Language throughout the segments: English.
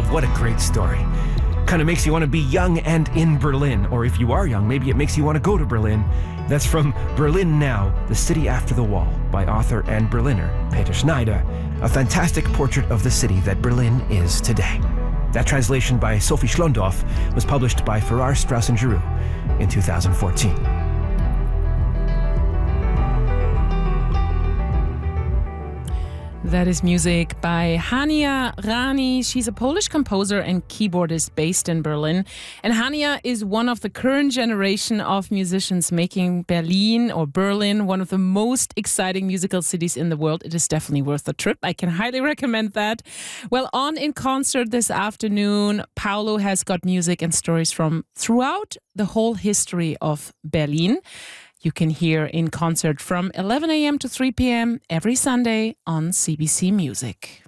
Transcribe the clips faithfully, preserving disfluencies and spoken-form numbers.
what a great story. Kind of makes you want to be young and in Berlin. Or if you are young, maybe it makes you want to go to Berlin. That's from Berlin Now, The City After the Wall, by author and Berliner Peter Schneider. A fantastic portrait of the city that Berlin is today. That translation by Sophie Schlondorf was published by Farrar, Straus and Giroux in two thousand fourteen. That is music by Hania Rani. She's a Polish composer and keyboardist based in Berlin. And Hania is one of the current generation of musicians making Berlin or Berlin one of the most exciting musical cities in the world. It is definitely worth the trip. I can highly recommend that. Well, on in concert this afternoon, Paolo has got music and stories from throughout the whole history of Berlin. You can hear in concert from eleven a.m. to three p.m. every Sunday on C B C Music.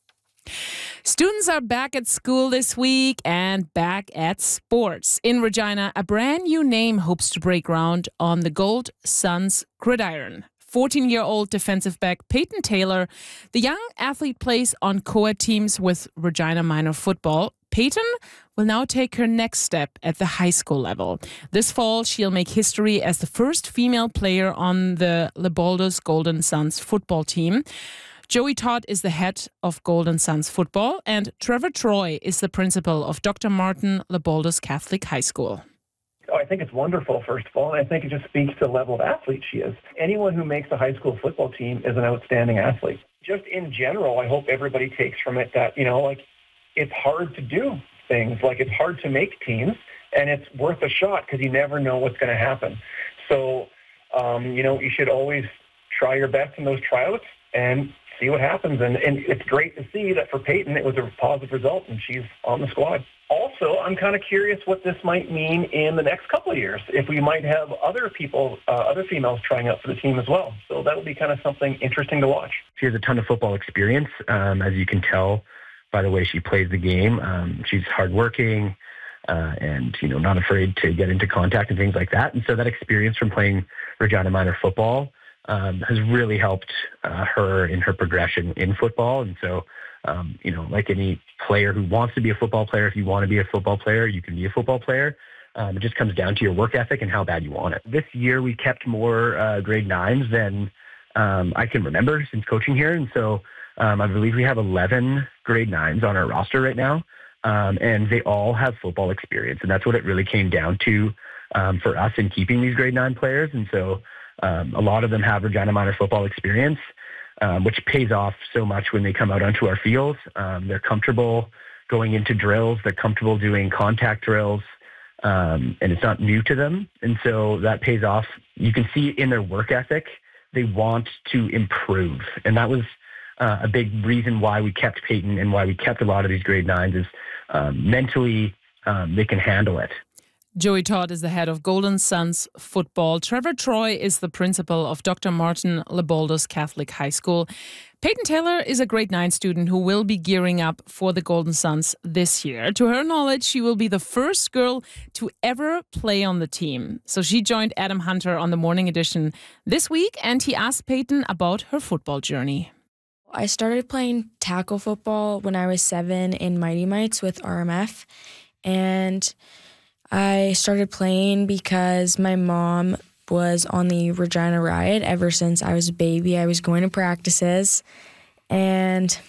Students are back at school this week and back at sports. In Regina, a brand new name hopes to break ground on the Gold Suns gridiron. fourteen-year-old defensive back Peyton Taylor. The young athlete plays on C O A teams with Regina Minor Football. Peyton will now take her next step at the high school level. This fall, she'll make history as the first female player on the Leboldos Golden Suns football team. Joey Todd is the head of Golden Suns football, and Trevor Troy is the principal of Doctor Martin Leboldos Catholic High School. Oh, I think it's wonderful, first of all, and I think it just speaks to the level of athlete she is. Anyone who makes a high school football team is an outstanding athlete. Just in general, I hope everybody takes from it that, you know, like, it's hard to do things. Like, it's hard to make teams, and it's worth a shot because you never know what's going to happen. So, um, you know, you should always try your best in those tryouts and see what happens. And, and it's great to see that for Peyton, it was a positive result, and she's on the squad. Also, I'm kind of curious what this might mean in the next couple of years, if we might have other people, uh, other females trying out for the team as well. So that would be kind of something interesting to watch. She has a ton of football experience, um, as you can tell by the way she plays the game. Um, she's hardworking uh, and, you know, not afraid to get into contact and things like that. And so that experience from playing Regina Minor football um, has really helped uh, her in her progression in football. And so, um, you know, like any player who wants to be a football player, if you want to be a football player, you can be a football player. Um, it just comes down to your work ethic and how bad you want it. This year we kept more uh, grade nines than um, I can remember since coaching here. And so Um, I believe we have eleven grade nines on our roster right now, um, and they all have football experience. And that's what it really came down to um, for us in keeping these grade nine players. And so um, a lot of them have Regina Minor football experience, um, which pays off so much when they come out onto our fields. Um, they're comfortable going into drills. They're comfortable doing contact drills, um, and it's not new to them. And so that pays off. You can see in their work ethic, they want to improve. And that was Uh, a big reason why we kept Peyton and why we kept a lot of these grade nines is um, mentally um, they can handle it. Joey Todd is the head of Golden Suns football. Trevor Troy is the principal of Doctor Martin Leboldos Catholic High School. Peyton Taylor is a grade nine student who will be gearing up for the Golden Suns this year. To her knowledge, she will be the first girl to ever play on the team. So she joined Adam Hunter on the Morning Edition this week, and he asked Peyton about her football journey. I started playing tackle football when I was seven in Mighty Mites with R M F, and I started playing because my mom was on the Regina Riot ever since I was a baby. I was going to practices, and